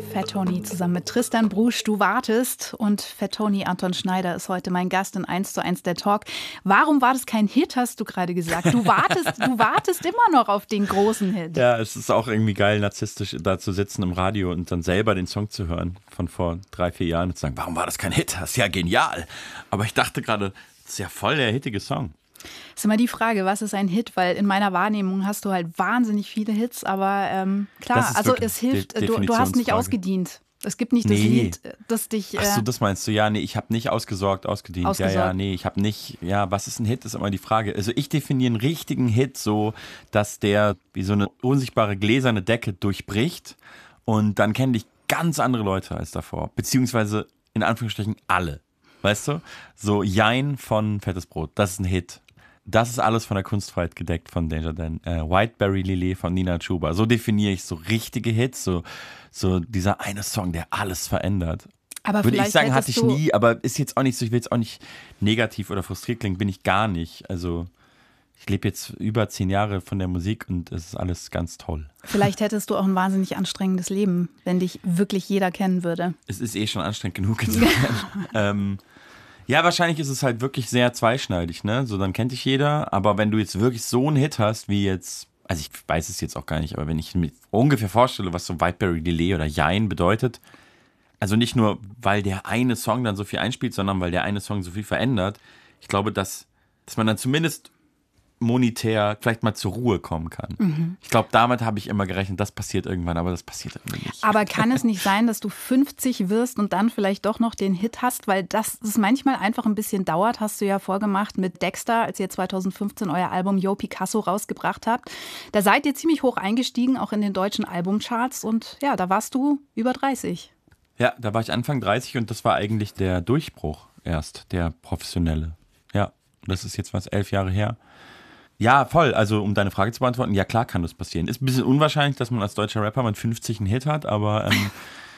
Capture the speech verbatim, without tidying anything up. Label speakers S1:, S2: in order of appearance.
S1: Fat Tony zusammen mit Tristan Brusch, Du wartest. Und Fat Tony, Anton Schneider, ist heute mein Gast in eins zu eins der Talk. Warum war das kein Hit, hast du gerade gesagt? Du wartest, du wartest immer noch auf den großen Hit.
S2: Ja, es ist auch irgendwie geil, narzisstisch da zu sitzen im Radio und dann selber den Song zu hören von vor drei, vier Jahren und zu sagen, warum war das kein Hit? Das ist ja genial. Aber ich dachte gerade, das ist ja voll der hittige Song.
S1: Das ist immer die Frage, was ist ein Hit? Weil in meiner Wahrnehmung hast du halt wahnsinnig viele Hits, aber ähm, klar, also es hilft,
S2: De-
S1: du, du hast nicht ausgedient. Es gibt nicht das
S2: nee.
S1: Lied, das dich... Äh,
S2: Ach so, das meinst du? Ja, nee, ich habe nicht ausgesorgt, ausgedient.
S1: Ausgesorgt.
S2: Ja, ja, nee, ich habe nicht... Ja, was ist ein Hit, ist immer die Frage. Also ich definiere einen richtigen Hit so, dass der wie so eine unsichtbare gläserne Decke durchbricht und dann kennen dich ganz andere Leute als davor. Beziehungsweise in Anführungsstrichen alle. Weißt du? So Jein von Fettes Brot, das ist ein Hit. Das ist alles von der Kunstfreiheit gedeckt von Danger Dan. Äh, Whiteberry Lillet von Nina Chuba. So definiere ich so richtige Hits, so, so dieser eine Song, der alles verändert.
S1: aber
S2: Würde ich
S1: vielleicht
S2: sagen, hatte ich
S1: hättest du-
S2: nie, aber ist jetzt auch nicht so, ich will jetzt auch nicht negativ oder frustriert klingen, bin ich gar nicht. Also ich lebe jetzt über zehn Jahre von der Musik und es ist alles ganz toll.
S1: Vielleicht hättest du auch ein wahnsinnig anstrengendes Leben, wenn dich wirklich jeder kennen würde.
S2: Es ist eh schon anstrengend genug. ähm, Ja, wahrscheinlich ist es halt wirklich sehr zweischneidig, ne? So, dann kennt dich jeder, aber wenn du jetzt wirklich so einen Hit hast, wie jetzt, also ich weiß es jetzt auch gar nicht, aber wenn ich mir ungefähr vorstelle, was so Whiteberry Lillet oder Jein bedeutet, also nicht nur, weil der eine Song dann so viel einspielt, sondern weil der eine Song so viel verändert, ich glaube, dass, dass man dann zumindest monetär vielleicht mal zur Ruhe kommen kann.
S1: Mhm.
S2: Ich glaube, damit habe ich immer gerechnet, das passiert irgendwann, aber das passiert irgendwie nicht.
S1: Aber kann es nicht sein, dass du fünfzig wirst und dann vielleicht doch noch den Hit hast? Weil das es manchmal einfach ein bisschen dauert, hast du ja vorgemacht mit Dexter, als ihr zweitausendfünfzehn euer Album Yo Picasso rausgebracht habt. Da seid ihr ziemlich hoch eingestiegen, auch in den deutschen Albumcharts. Und ja, da warst du über dreißig.
S2: Ja, da war ich Anfang dreißig und das war eigentlich der Durchbruch erst, der professionelle. Ja, das ist jetzt was, elf Jahre her. Ja, voll. Also, um deine Frage zu beantworten, ja klar kann das passieren. Ist ein bisschen unwahrscheinlich, dass man als deutscher Rapper mit fünfzig einen Hit hat, aber ähm,